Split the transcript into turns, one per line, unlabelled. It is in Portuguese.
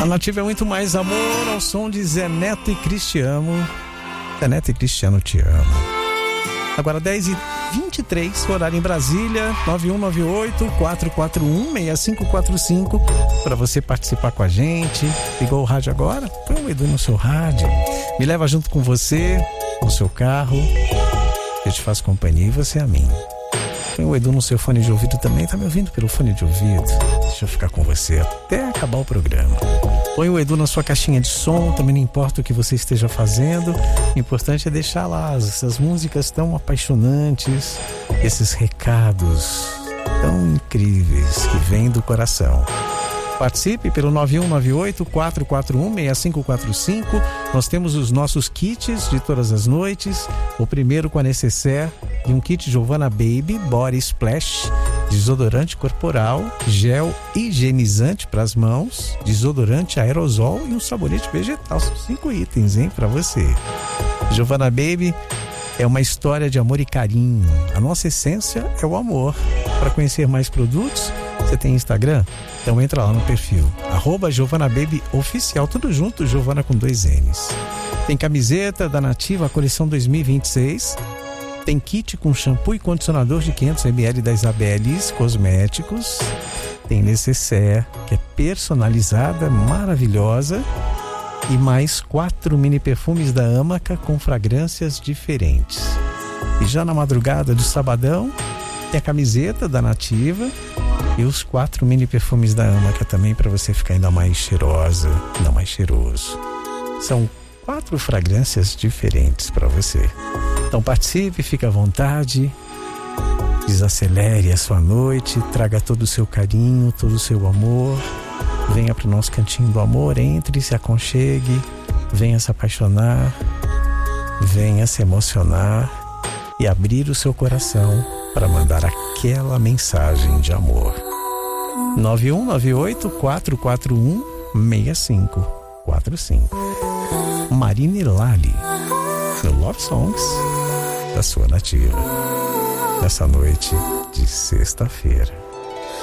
A Nativa é muito mais amor ao som de Zé Neto e Cristiano. Zé Neto e Cristiano, te amo. Agora 10h23, horário em Brasília, 9198-441-6545, para você participar com a gente. Ligou o rádio agora? Põe o Edu no seu rádio. Me leva junto com você, no seu carro. Eu te faço companhia e você a mim. Põe o Edu no seu fone de ouvido também. Tá me ouvindo pelo fone de ouvido? Deixa eu ficar com você até acabar o programa. Põe o Edu na sua caixinha de som. Também não importa o que você esteja fazendo. O importante é deixar lá essas músicas tão apaixonantes, esses recados tão incríveis que vêm do coração. Participe pelo 9198-441-6545. Nós temos os nossos kits de todas as noites. O primeiro com a necessaire e um kit Giovanna Baby Body Splash, desodorante corporal, gel higienizante para as mãos, desodorante aerosol e um sabonete vegetal. São 5 itens, hein, para você. Giovanna Baby é uma história de amor e carinho. A nossa essência é o amor. Para conhecer mais produtos, você tem Instagram? Então entra lá no perfil @GiovanaBabyOficial, tudo junto, Giovana com 2 N's. Tem camiseta da Nativa, a coleção 2026. Tem kit com shampoo e condicionador de 500 ml da Isabelis Cosméticos. Tem necessaire, que é personalizada, maravilhosa. E mais 4 mini perfumes da Amaca com fragrâncias diferentes. E já na madrugada do sabadão, tem a camiseta da Nativa e os 4 mini perfumes da Amaca também, para você ficar ainda mais cheirosa, ainda mais cheiroso. São 4 fragrâncias diferentes para você. Então participe, fique à vontade, desacelere a sua noite, traga todo o seu carinho, todo o seu amor. Venha para o nosso cantinho do amor, entre, se aconchegue, venha se apaixonar, venha se emocionar e abrir o seu coração para mandar aquela mensagem de amor. 9198-441-6545. Marina e Lali, no Love Songs da sua Nativa, nessa noite de sexta-feira.